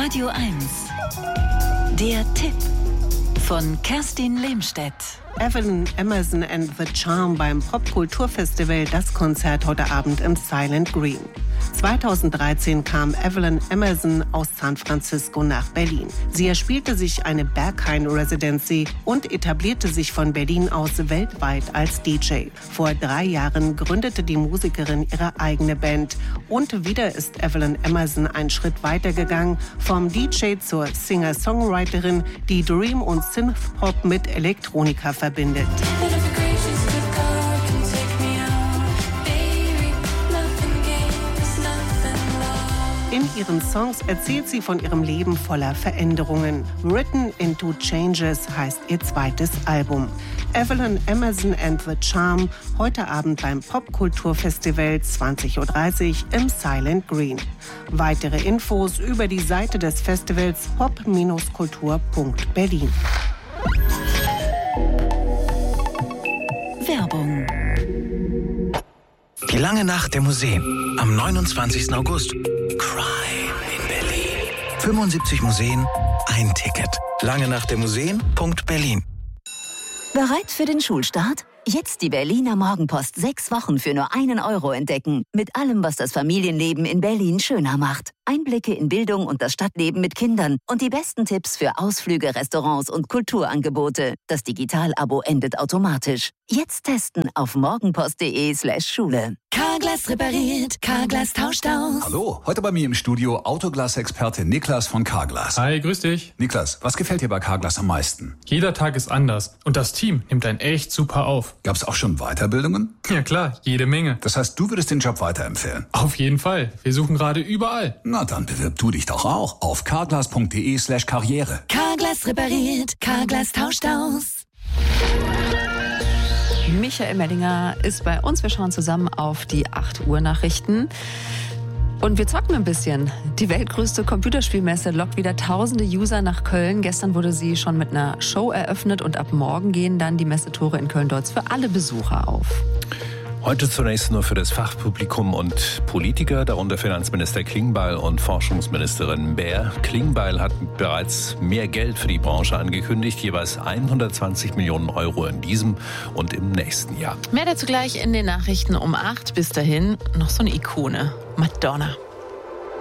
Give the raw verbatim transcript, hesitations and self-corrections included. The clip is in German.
Radio eins. Der Tipp von Kerstin Lehmstedt. Evelyn Emerson and the Charm beim Popkulturfestival, das Konzert heute Abend im Silent Green. zweitausenddreizehn kam Evelyn Emerson aus San Francisco nach Berlin. Sie erspielte sich eine Berghain-Residency und etablierte sich von Berlin aus weltweit als D J. Vor drei Jahren gründete die Musikerin ihre eigene Band. Und wieder ist Evelyn Emerson einen Schritt weitergegangen, vom D J zur Singer-Songwriterin, die Dream und Synthpop mit Elektronika verbindet. In ihren Songs erzählt sie von ihrem Leben voller Veränderungen. Written into Changes heißt ihr zweites Album. Evelyn Emerson and the Charm, heute Abend beim Popkulturfestival zwanzig Uhr dreißig im Silent Green. Weitere Infos über die Seite des Festivals pop Kultur punkt berlin. Werbung. Die lange Nacht der Museen am neunundzwanzigsten August. Crime in Berlin. fünfundsiebzig Museen, ein Ticket. lange nacht der Museen punkt berlin. Bereit für den Schulstart? Jetzt die Berliner Morgenpost sechs Wochen für nur einen Euro entdecken. Mit allem, was das Familienleben in Berlin schöner macht. Einblicke in Bildung und das Stadtleben mit Kindern und die besten Tipps für Ausflüge, Restaurants und Kulturangebote. Das Digital-Abo endet automatisch. Jetzt testen auf morgenpost.de slash Schule. Carglass repariert, Carglass tauscht aus. Hallo, heute bei mir im Studio Autoglas-Experte Niklas von Carglass. Hi, grüß dich. Niklas, was gefällt dir bei Carglass am meisten? Jeder Tag ist anders und das Team nimmt einen echt super auf. Gab's auch schon Weiterbildungen? Ja klar, jede Menge. Das heißt, du würdest den Job weiterempfehlen? Auf jeden Fall. Wir suchen gerade überall. Na, dann bewirb du dich doch auch auf carglass.de slash karriere. Carglass repariert, Carglass tauscht aus. Michael Mellinger ist bei uns. Wir schauen zusammen auf die acht Uhr Nachrichten. Und wir zocken ein bisschen. Die weltgrößte Computerspielmesse lockt wieder tausende User nach Köln. Gestern wurde sie schon mit einer Show eröffnet und ab morgen gehen dann die Messetore in Köln-Deutz für alle Besucher auf. Heute zunächst nur für das Fachpublikum und Politiker, darunter Finanzminister Klingbeil und Forschungsministerin Baer. Klingbeil hat bereits mehr Geld für die Branche angekündigt, jeweils hundertzwanzig Millionen Euro in diesem und im nächsten Jahr. Mehr dazu gleich in den Nachrichten um acht. Bis dahin noch so eine Ikone, Madonna.